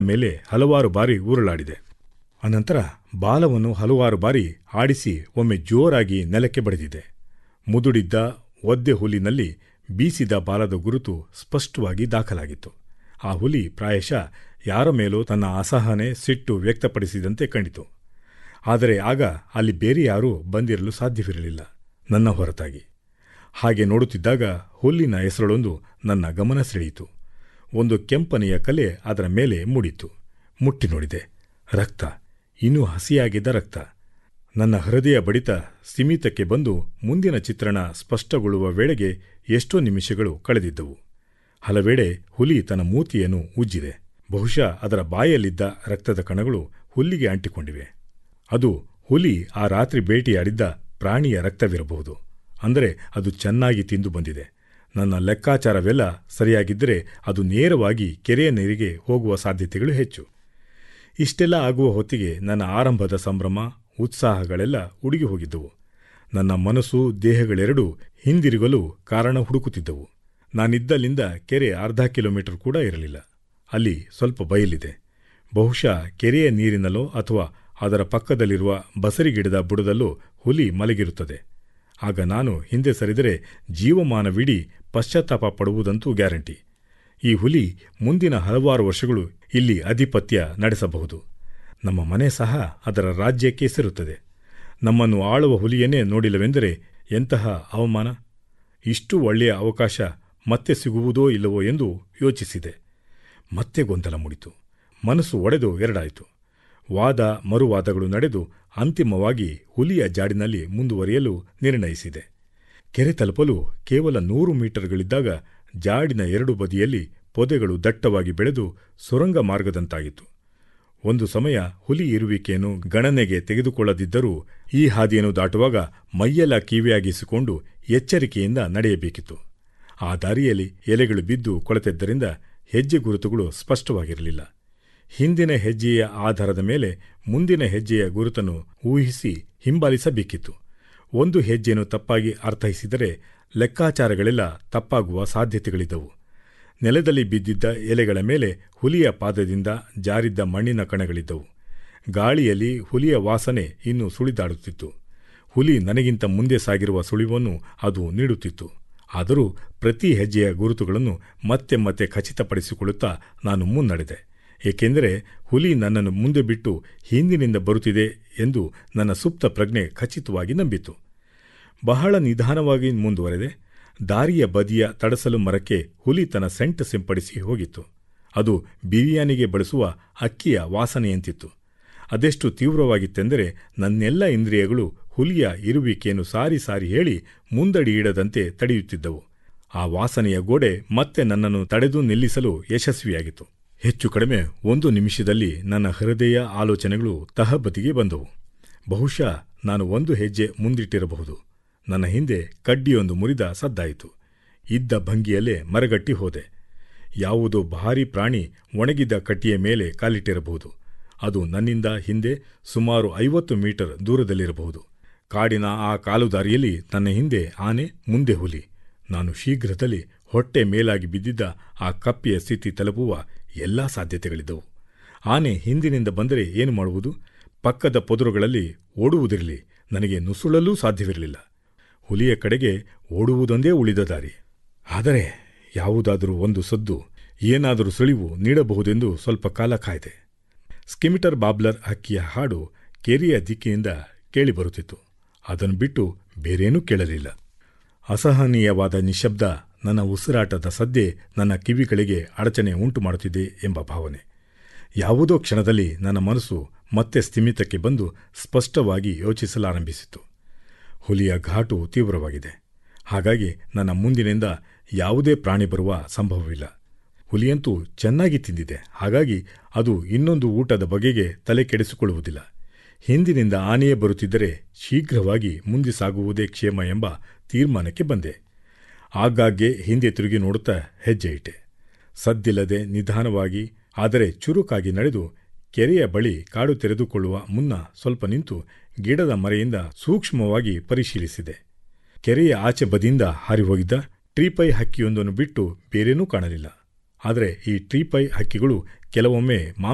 ಮೇಲೆ ಹಲವಾರು ಬಾರಿ ಉರುಳಾಡಿದೆ. ಅನಂತರ ಬಾಲವನ್ನು ಹಲವಾರು ಬಾರಿ ಆಡಿಸಿ ಒಮ್ಮೆ ಜೋರಾಗಿ ನೆಲಕ್ಕೆ ಬಡಿದಿದೆ. ಮುದುಡಿದ್ದ ಒದ್ದೆ ಹುಲ್ಲಿನಲ್ಲಿ ಬೀಸಿದ ಬಾಲದ ಗುರುತು ಸ್ಪಷ್ಟವಾಗಿ ದಾಖಲಾಗಿತ್ತು. ಆ ಹುಲಿ ಪ್ರಾಯಶಃ ಯಾರ ಮೇಲೂ ತನ್ನ ಅಸಹನೆ, ಸಿಟ್ಟು ವ್ಯಕ್ತಪಡಿಸಿದಂತೆ ಕಂಡಿತು. ಆದರೆ ಆಗ ಅಲ್ಲಿ ಬೇರೆ ಯಾರೂ ಬಂದಿರಲು ಸಾಧ್ಯವಿರಲಿಲ್ಲ, ನನ್ನ ಹೊರತಾಗಿ. ಹಾಗೆ ನೋಡುತ್ತಿದ್ದಾಗ ಹುಲ್ಲಿನ ಹೆಸರೊಂದು ನನ್ನ ಗಮನ ಸೆಳೆಯಿತು. ಒಂದು ಕೆಂಪನೆಯ ಕಲೆ ಅದರ ಮೇಲೆ ಮೂಡಿತು. ಮುಟ್ಟಿ ನೋಡಿದೆ. ರಕ್ತ, ಇನ್ನೂ ಹಸಿಯಾಗಿದ್ದ ರಕ್ತ. ನನ್ನ ಹೃದಯ ಬಡಿತ ಸೀಮಿತಕ್ಕೆ ಬಂದು ಮುಂದಿನ ಚಿತ್ರಣ ಸ್ಪಷ್ಟಗೊಳ್ಳುವ ವೇಳೆಗೆ ಎಷ್ಟೋ ನಿಮಿಷಗಳು ಕಳೆದಿದ್ದವು. ಹಲವೆಡೆ ಹುಲಿ ತನ್ನ ಮೂತಿಯನ್ನು ಉಜ್ಜಿದೆ. ಬಹುಶಃ ಅದರ ಬಾಯಲ್ಲಿದ್ದ ರಕ್ತದ ಕಣಗಳು ಹುಲ್ಲಿಗೆ ಅಂಟಿಕೊಂಡಿವೆ. ಅದು ಹುಲಿ ಆ ರಾತ್ರಿ ಭೇಟಿಯಾಡಿದ್ದ ಪ್ರಾಣಿಯ ರಕ್ತವಿರಬಹುದು. ಅಂದರೆ ಅದು ಚೆನ್ನಾಗಿ ತಿಂದು ಬಂದಿದೆ. ನನ್ನ ಲೆಕ್ಕಾಚಾರವೆಲ್ಲ ಸರಿಯಾಗಿದ್ದರೆ ಅದು ನೇರವಾಗಿ ಕೆರೆಯ ನೀರಿಗೆ ಹೋಗುವ ಸಾಧ್ಯತೆಗಳು ಹೆಚ್ಚು. ಇಷ್ಟೆಲ್ಲ ಆಗುವ ಹೊತ್ತಿಗೆ ನನ್ನ ಆರಂಭದ ಸಂಭ್ರಮ, ಉತ್ಸಾಹಗಳೆಲ್ಲ ಉಡುಗಿ ಹೋಗಿದ್ದವು. ನನ್ನ ಮನಸ್ಸು, ದೇಹಗಳೆರಡೂ ಹಿಂದಿರುಗಲು ಕಾರಣ ಹುಡುಕುತ್ತಿದ್ದವು. ನಾನಿದ್ದಲ್ಲಿಂದ ಕೆರೆ ಅರ್ಧ ಕಿಲೋಮೀಟರ್ ಕೂಡ ಇರಲಿಲ್ಲ. ಅಲ್ಲಿ ಸ್ವಲ್ಪ ಬಯಲಿದೆ. ಬಹುಶಃ ಕೆರೆಯ ನೀರಿನಲ್ಲೋ ಅಥವಾ ಅದರ ಪಕ್ಕದಲ್ಲಿರುವ ಬಸರಿ ಗಿಡದ ಬುಡದಲ್ಲೋ ಹುಲಿ ಮಲಗಿರುತ್ತದೆ. ಆಗ ನಾನು ಹಿಂದೆ ಸರಿದರೆ ಜೀವಮಾನವಿಡೀ ಪಶ್ಚಾತ್ತಾಪ ಪಡುವುದಂತೂ ಗ್ಯಾರಂಟಿ. ಈ ಹುಲಿ ಮುಂದಿನ ಹಲವಾರು ವರ್ಷಗಳು ಇಲ್ಲಿ ಅಧಿಪತ್ಯ ನಡೆಸಬಹುದು. ನಮ್ಮ ಮನೆ ಸಹ ಅದರ ರಾಜ್ಯಕ್ಕೆ ಸೇರುತ್ತದೆ. ನಮ್ಮನ್ನು ಆಳುವ ಹುಲಿಯನ್ನೇ ನೋಡಿಲ್ಲವೆಂದರೆ ಎಂತಹ ಅವಮಾನ! ಇಷ್ಟು ಒಳ್ಳೆಯ ಅವಕಾಶ ಮತ್ತೆ ಸಿಗುವುದೋ ಇಲ್ಲವೋ ಎಂದು ಯೋಚಿಸಿದೆ. ಮತ್ತೆ ಗೊಂದಲ ಮೂಡಿತು. ಮನಸ್ಸು ಒಡೆದು ಎರಡಾಯಿತು. ವಾದ ಮರುವಾದಗಳು ನಡೆದು ಅಂತಿಮವಾಗಿ ಹುಲಿಯ ಜಾಡಿನಲ್ಲಿ ಮುಂದುವರಿಯಲು ನಿರ್ಣಯಿಸಿದೆ. ಕೆರೆ ತಲುಪಲು ಕೇವಲ 100 ಮೀಟರ್ಗಳಿದ್ದಾಗ ಜಾಡಿನ ಎರಡು ಬದಿಯಲ್ಲಿ ಪೊದೆಗಳು ದಟ್ಟವಾಗಿ ಬೆಳೆದು ಸುರಂಗ ಮಾರ್ಗದಂತಾಗಿತ್ತು. ಒಂದು ಸಮಯ ಹುಲಿ ಇರುವಿಕೆಯನ್ನು ಗಣನೆಗೆ ತೆಗೆದುಕೊಳ್ಳದಿದ್ದರೂ ಈ ಹಾದಿಯನ್ನು ದಾಟುವಾಗ ಮೈಯೆಲ್ಲ ಕಿವಿಯಾಗಿಸಿಕೊಂಡು ಎಚ್ಚರಿಕೆಯಿಂದ ನಡೆಯಬೇಕಿತ್ತು. ಆ ದಾರಿಯಲ್ಲಿ ಎಲೆಗಳು ಬಿದ್ದು ಕೊಳೆತಿದ್ದರಿಂದ ಹೆಜ್ಜೆ ಗುರುತುಗಳು ಸ್ಪಷ್ಟವಾಗಿರಲಿಲ್ಲ. ಹಿಂದಿನ ಹೆಜ್ಜೆಯ ಆಧಾರದ ಮೇಲೆ ಮುಂದಿನ ಹೆಜ್ಜೆಯ ಗುರುತನ್ನು ಊಹಿಸಿ ಹಿಂಬಾಲಿಸಬೇಕಿತ್ತು. ಒಂದು ಹೆಜ್ಜೆಯನ್ನು ತಪ್ಪಾಗಿ ಅರ್ಥೈಸಿದರೆ ಲೆಕ್ಕಾಚಾರಗಳೆಲ್ಲ ತಪ್ಪಾಗುವ ಸಾಧ್ಯತೆಗಳಿದ್ದವು. ನೆಲದಲ್ಲಿ ಬಿದ್ದಿದ್ದ ಎಲೆಗಳ ಮೇಲೆ ಹುಲಿಯ ಪಾದದಿಂದ ಜಾರಿದ್ದ ಮಣ್ಣಿನ ಕಣಗಳಿದ್ದವು. ಗಾಳಿಯಲ್ಲಿ ಹುಲಿಯ ವಾಸನೆ ಇನ್ನೂ ಸುಳಿದಾಡುತ್ತಿತ್ತು. ಹುಲಿ ನನಗಿಂತ ಮುಂದೆ ಸಾಗಿರುವ ಸುಳಿವನ್ನು ಅದು ನೀಡುತ್ತಿತ್ತು. ಆದರೂ ಪ್ರತಿ ಹೆಜ್ಜೆಯ ಗುರುತುಗಳನ್ನು ಮತ್ತೆ ಮತ್ತೆ ಖಚಿತಪಡಿಸಿಕೊಳ್ಳುತ್ತಾ ನಾನು ಮುನ್ನಡೆದೆ. ಏಕೆಂದರೆ ಹುಲಿ ನನ್ನನ್ನು ಮುಂದೆ ಬಿಟ್ಟು ಹಿಂದಿನಿಂದ ಬರುತ್ತಿದೆ ಎಂದು ನನ್ನ ಸುಪ್ತ ಪ್ರಜ್ಞೆ ಖಚಿತವಾಗಿ ನಂಬಿತು. ಬಹಳ ನಿಧಾನವಾಗಿ ಮುಂದುವರೆದೆ. ದಾರಿಯ ಬದಿಯ ತಡಸಲು ಮರಕ್ಕೆ ಹುಲಿ ತನ್ನ ಸೆಂಟ್ ಸಿಂಪಡಿಸಿ ಹೋಗಿತ್ತು. ಅದು ಬಿರಿಯಾನಿಗೆ ಬಳಸುವ ಅಕ್ಕಿಯ ವಾಸನೆಯಂತಿತ್ತು. ಅದೆಷ್ಟು ತೀವ್ರವಾಗಿತ್ತೆಂದರೆ ನನ್ನೆಲ್ಲ ಇಂದ್ರಿಯಗಳು ಹುಲಿಯ ಇರುವಿಕೆಯನ್ನು ಸಾರಿ ಸಾರಿ ಹೇಳಿ ಮುಂದಡಿ ಇಡದಂತೆ ತಡೆಯುತ್ತಿದ್ದವು. ಆ ವಾಸನೆಯ ಗೋಡೆ ಮತ್ತೆ ನನ್ನನ್ನು ತಡೆದು ನಿಲ್ಲಿಸಲು ಯಶಸ್ವಿಯಾಗಿತ್ತು. ಹೆಚ್ಚು ಕಡಿಮೆ 1 ನಿಮಿಷದಲ್ಲಿ ನನ್ನ ಹೃದಯ, ಆಲೋಚನೆಗಳು ತಹಬದಿಗೆ ಬಂದವು. ಬಹುಶಃ ನಾನು 1 ಹೆಜ್ಜೆ ಮುಂದಿಟ್ಟಿರಬಹುದು. ನನ್ನ ಹಿಂದೆ ಕಡ್ಡಿಯೊಂದು ಮುರಿದ ಸದ್ದಾಯಿತು. ಇದ್ದ ಭಂಗಿಯಲ್ಲೇ ಮರಗಟ್ಟಿ ಹೋದೆ. ಯಾವುದೋ ಭಾರೀ ಪ್ರಾಣಿ ಒಣಗಿದ್ದ ಕಟ್ಟಿಯ ಮೇಲೆ ಕಾಲಿಟ್ಟಿರಬಹುದು. ಅದು ನನ್ನಿಂದ ಹಿಂದೆ ಸುಮಾರು 50 ಮೀಟರ್ ದೂರದಲ್ಲಿರಬಹುದು. ಕಾಡಿನ ಆ ಕಾಲುದಾರಿಯಲ್ಲಿ ನನ್ನ ಹಿಂದೆ ಆನೆ, ಮುಂದೆ ಹುಲಿ. ನಾನು ಶೀಘ್ರದಲ್ಲಿ ಹೊಟ್ಟೆ ಮೇಲಾಗಿ ಬಿದ್ದಿದ್ದ ಆ ಕಪ್ಪೆಯ ಸ್ಥಿತಿ ತಲುಪುವ ಎಲ್ಲಾ ಸಾಧ್ಯತೆಗಳಿದ್ದವು. ಆನೆ ಹಿಂದಿನಿಂದ ಬಂದರೆ ಏನು ಮಾಡುವುದು? ಪಕ್ಕದ ಪೊದರುಗಳಲ್ಲಿ ಓಡುವುದಿರಲಿ, ನನಗೆ ನುಸುಳಲೂ ಸಾಧ್ಯವಿರಲಿಲ್ಲ. ಹುಲಿಯ ಕಡೆಗೆ ಓಡುವುದೊಂದೇ ಉಳಿದ ದಾರಿ. ಆದರೆ ಯಾವುದಾದರೂ ಒಂದು ಸದ್ದು, ಏನಾದರೂ ಸುಳಿವು ನೀಡಬಹುದೆಂದು ಸ್ವಲ್ಪ ಕಾಲ ಕಾಯ್ದೆ. ಸ್ಕಿಮಿಟರ್ ಬಾಬ್ಲರ್ ಹಕ್ಕಿಯ ಹಾಡು ಕೆರೆಯ ದಿಕ್ಕಿನಿಂದ ಕೇಳಿಬರುತ್ತಿತ್ತು. ಅದನ್ನು ಬಿಟ್ಟು ಬೇರೇನೂ ಕೇಳಲಿಲ್ಲ. ಅಸಹನೀಯವಾದ ನಿಶ್ಶಬ್ದ, ನನ್ನ ಉಸಿರಾಟದ ಸದ್ದೆ ನನ್ನ ಕಿವಿಗಳಿಗೆ ಅಡಚಣೆ ಉಂಟು ಮಾಡುತ್ತಿದೆ ಎಂಬ ಭಾವನೆ. ಯಾವುದೋ ಕ್ಷಣದಲ್ಲಿ ನನ್ನ ಮನಸ್ಸು ಮತ್ತೆ ಸ್ಥಿಮಿತಕ್ಕೆ ಬಂದು ಸ್ಪಷ್ಟವಾಗಿ ಯೋಚಿಸಲಾರಂಭಿಸಿತು. ಹುಲಿಯ ಘಾಟು ತೀವ್ರವಾಗಿದೆ. ಹಾಗಾಗಿ ನನ್ನ ಮುಂದಿನಿಂದ ಯಾವುದೇ ಪ್ರಾಣಿ ಬರುವ ಸಂಭವವಿಲ್ಲ. ಹುಲಿಯಂತೂ ಚೆನ್ನಾಗಿ ತಿಂದಿದೆ. ಹಾಗಾಗಿ ಅದು ಇನ್ನೊಂದು ಊಟದ ಬಗೆಗೆ ತಲೆ ಕೆಡಿಸಿಕೊಳ್ಳುವುದಿಲ್ಲ. ಹಿಂದಿನಿಂದ ಆನೆಯೇ ಬರುತ್ತಿದ್ದರೆ ಶೀಘ್ರವಾಗಿ ಮುಂದೆ ಸಾಗುವುದೇ ಕ್ಷೇಮ ಎಂಬ ತೀರ್ಮಾನಕ್ಕೆ ಬಂದೆ. ಆಗಾಗ್ಗೆ ಹಿಂದೆ ತಿರುಗಿ ನೋಡುತ್ತಾ ಹೆಜ್ಜೆ ಇಟ್ಟೆ. ಸದ್ದಿಲ್ಲದೆ ನಿಧಾನವಾಗಿ ಆದರೆ ಚುರುಕಾಗಿ ನಡೆದು ಕೆರೆಯ ಬಳಿ ಕಾಡು ತೆರೆದುಕೊಳ್ಳುವ ಮುನ್ನ ಸ್ವಲ್ಪ ನಿಂತು ಗಿಡದ ಮರೆಯಿಂದ ಸೂಕ್ಷ್ಮವಾಗಿ ಪರಿಶೀಲಿಸಿದೆ. ಕೆರೆಯ ಆಚೆ ಬದಿಯಿಂದ ಹಾರಿಹೋಗಿದ್ದ ಟ್ರೀಪೈ ಹಕ್ಕಿಯೊಂದನ್ನು ಬಿಟ್ಟು ಬೇರೇನೂ ಕಾಣಲಿಲ್ಲ. ಆದರೆ ಈ ಟ್ರೀಪೈ ಹಕ್ಕಿಗಳು ಕೆಲವೊಮ್ಮೆ